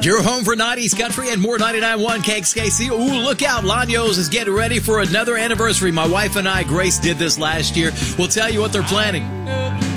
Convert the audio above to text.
Your home for 90s country and more 99.1 KXKC. Ooh, look out. Lanyos is getting ready for another anniversary. My wife and I, Grace, did this last year. We'll tell you what they're planning.